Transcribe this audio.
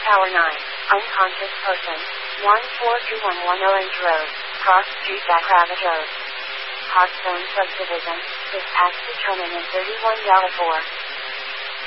Tower 9, unconscious person, 14211 Orange Road, Cross Street, Backrabbit Road. Hotstone Subdivision, is tax determinant $31.4.